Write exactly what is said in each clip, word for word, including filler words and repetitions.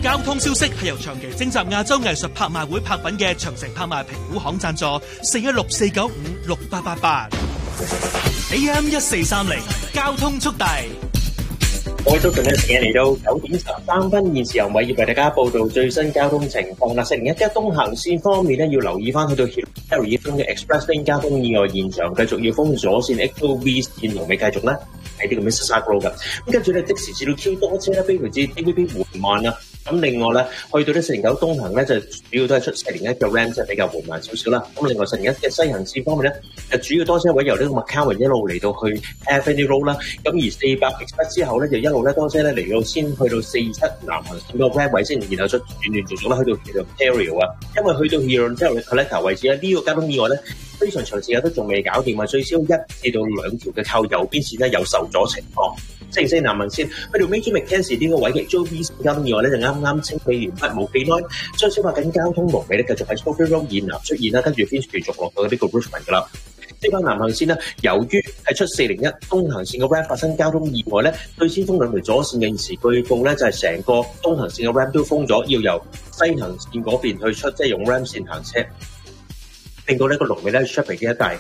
交通消息係由長期徵集亞洲藝術拍賣會拍品嘅長城拍賣評估行贊助，四一六四九五六八八八 A M 一四三零交通速遞。 各位早晨嘅時間嚟到九點十三分，現時由偉業為大家報道最新交通情況啦。四零一嘅東行線方面咧，要留意翻去到 Harry 中嘅 Express Lane 交通意外現場，繼續要封左線 X O V 線龍尾繼續咧喺呢個 Mississauga Road 嘅。咁跟住咧即時至到 Q 多車咧，非常之 D V B 緩慢啦。咁另外咧，去到啲四零九東行咧，就主要都係出四零一嘅 Ram 即係比較緩慢少少啦。咁另外四零一嘅西行線方面咧，就主要多車位由呢個 McCowan 一路嚟到去 Avenue Road 啦。咁而四百 Express 之後咧，就一路咧多車咧嚟到先去到四七南行線個 Ram 位先，然後再斷斷續續咧去到去到 Ontario 啊。因為去到 Huron 之後嘅 Collector 位置咧，呢、這個交通意外咧非常長時間都仲未搞掂啊，最少一至到兩條嘅靠右邊線咧有受阻情況。四零四南行線去到 Major Mackenzie 呢個位嘅 J O B 交通意外咧，就啱啱清理完畢冇幾耐，所以消化緊交通龍尾咧繼續喺 Schofield Road 以南出現啦，跟住 Finch 繼續落到呢個 Richmond 噶啦。呢班南行線咧，由於係出四零一東行線嘅 Ram 發生交通意外咧，對先鋒兩條左線嘅現時據報咧就係、是、成個東行線嘅 Ram 都封咗，要由西行線嗰邊去出，即係用 Ram 線行車，令到呢個龍尾咧 Sheppey 嘅一帶。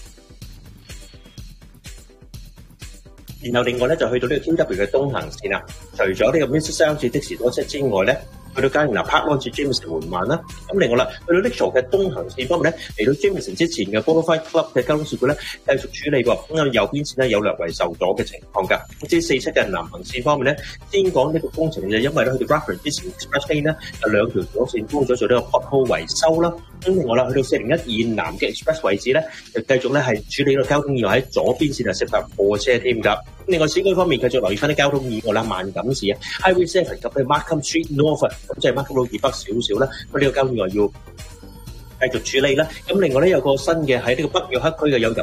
然後另外咧就去到呢個 Q W 嘅東行線啦，除咗呢個 Mississauga 至的士多車之外咧，去到嘉盈拿 Park Lawn 至 Jameson 緩慢啦。咁另外啦，去到 Lakeshore 嘅東行線方面咧，嚟到 Jameson 之前嘅 Butterfly Club 嘅交通事故咧繼續處理喎。咁啊右邊線咧有略為受阻嘅情況㗎。至於四七嘅南行線方面咧，先講呢個工程就因為咧去到 Bradford 之前 Express Lane 咧有兩條左線封咗做呢個 pothole 維修啦。咁另外啦，去到四零一以南嘅 Express 位置咧，就繼續咧係處理呢個交通意外喺左邊線係涉及貨車添㗎。另外市區方面繼續留意翻啲交通意外啦，萬錦市啊 Highway Seven 及嘅 Markham Street North 咁即係 Markham Road 以北少少啦。咁呢個交通意外要繼續處理啦。咁另外咧有個新嘅喺呢個北約克區嘅有